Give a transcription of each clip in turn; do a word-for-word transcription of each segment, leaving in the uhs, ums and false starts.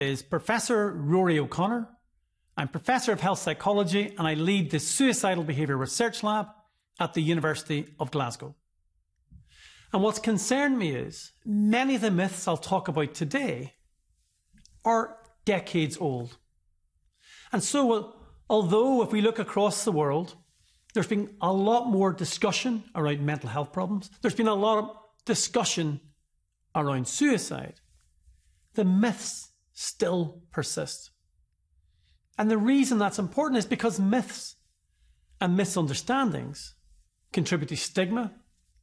is Professor Rory O'Connor. I'm Professor of Health Psychology and I lead the Suicidal Behaviour Research Lab at the University of Glasgow. And what's concerned me is many of the myths I'll talk about today are decades old. And so, although if we look across the world, there's been a lot more discussion around mental health problems, there's been a lot of discussion around suicide, the myths still persist. And the reason that's important is because myths and misunderstandings contribute to stigma.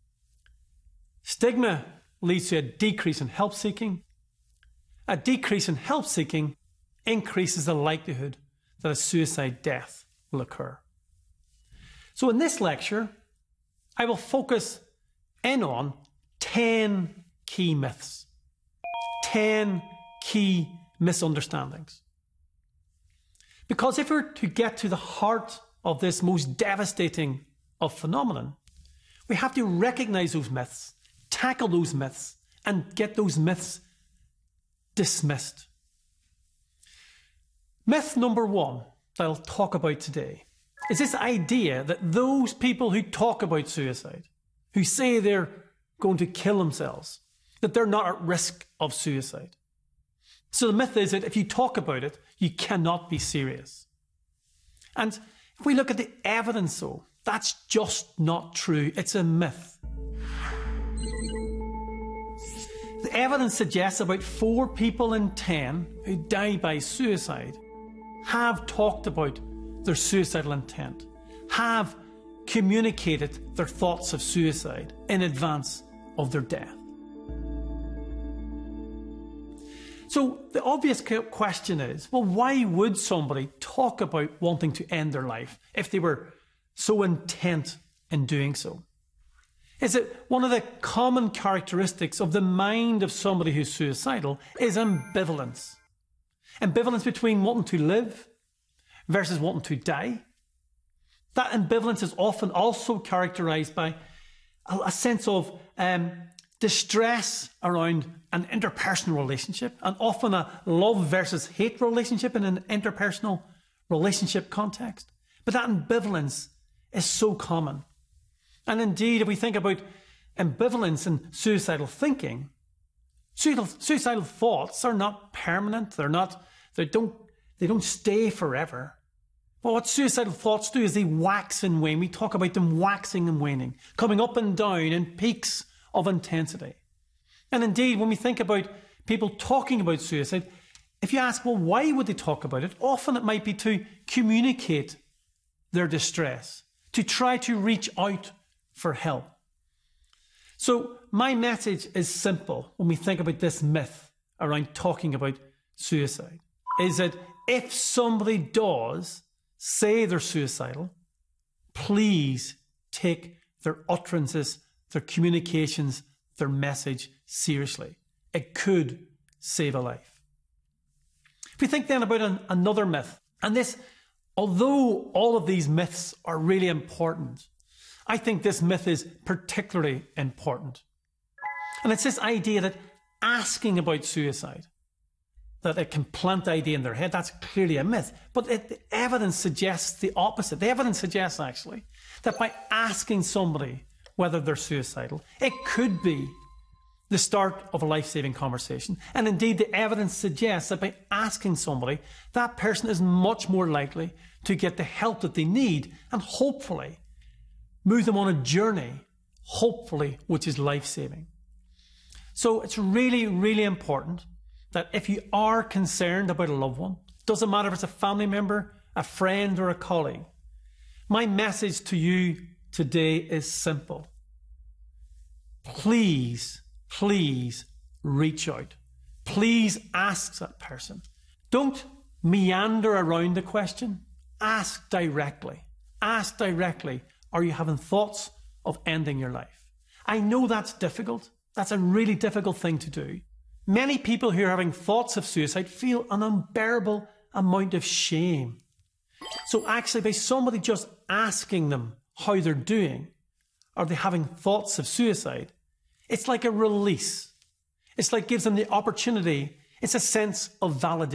Stigma leads to a decrease in help seeking. A decrease in help seeking increases the likelihood that a suicide death will occur. So in this lecture, I will focus in on ten key myths, ten key misunderstandings. Because if we're to get to the heart of this most devastating of phenomenon, we have to recognize those myths, tackle those myths, and get those myths dismissed. Myth number one that I'll talk about today is this idea that those people who talk about suicide, who say they're going to kill themselves, that they're not at risk of suicide. So the myth is that if you talk about it, you cannot be serious. And if we look at the evidence though, that's just not true. It's a myth. The evidence suggests about four people in ten who die by suicide have talked about their suicidal intent, have communicated their thoughts of suicide in advance of their death. So the obvious question is, well, why would somebody talk about wanting to end their life if they were so intent in doing so? Is it one of the common characteristics of the mind of somebody who's suicidal is ambivalence? Ambivalence between wanting to live versus wanting to die. That ambivalence is often also characterized by a, a sense of um, distress around an interpersonal relationship, and often a love versus hate relationship in an interpersonal relationship context. But that ambivalence is so common. And indeed, if we think about ambivalence and suicidal thinking, suicidal, suicidal thoughts are not permanent. They're not, they don't, they don't stay forever. But what suicidal thoughts do is they wax and wane. We talk about them waxing and waning, coming up and down in peaks of intensity. And indeed, when we think about people talking about suicide, if you ask, well, why would they talk about it? Often it might be to communicate their distress, to try to reach out for help. So my message is simple when we think about this myth around talking about suicide, is that if somebody does say they're suicidal, please take their utterances, their communications, their message seriously. It could save a life. If we think then about an, another myth, and this, although all of these myths are really important, I think this myth is particularly important. And it's this idea that asking about suicide, that it can plant the idea in their head, that's clearly a myth. But it, the evidence suggests the opposite. The evidence suggests actually that by asking somebody whether they're suicidal, it could be the start of a life-saving conversation. And indeed, the evidence suggests that by asking somebody, that person is much more likely to get the help that they need and hopefully move them on a journey, hopefully, which is life-saving. So it's really, really important that if you are concerned about a loved one, doesn't matter if it's a family member, a friend, or a colleague, my message to you today is simple. Please, please reach out. Please ask that person. Don't meander around the question. Ask directly. Ask directly, are you having thoughts of ending your life? I know that's difficult. That's a really difficult thing to do. Many people who are having thoughts of suicide feel an unbearable amount of shame. So actually, by somebody just asking them how they're doing, are they having thoughts of suicide, it's like a release. It's like gives them the opportunity. It's a sense of validation.